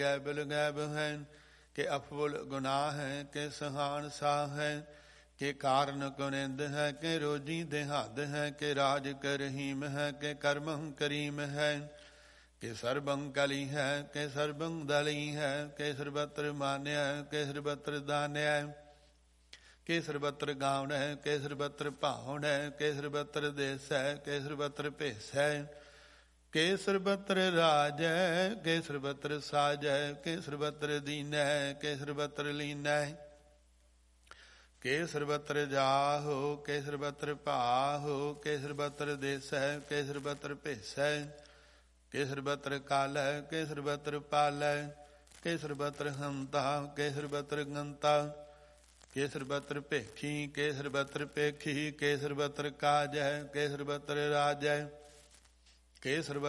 गैबिल गैब है, के अफबुल गुनाह है, के सहान साह है, के कारण कुनिंद है, के रोजी देहाद है, के राज करहीम है, के कर्मं करीम है, के सर्वं कली है, के सर्वं दली है, के सर्वत्र मान्य है, के सर्वत्र दान्य है, के सर्वत्र गावन है, के सर्वत्र भावन है, के सर्वत्र देश है, के सर्वत्र भेस है, के सर्वत्र राज है, के सर्वत्र साज है, के सर्वत्र दीन है, के सर्वत्र लीन है, के सर्वत्र जाहो, के सर्वत्र पाहो, के सर्वत्र देश है, के सर्वत्र भेस है, के सर्वत्र काल है, के सर्वत्र पाल है, के सर्वत्र हंता, के सर्वत्र गंता, के सर्वत्र भेखी, के सर्वत्र पेखी, के सर्वत्र काज है, के सर्वत्र राज है, के सर्वत्र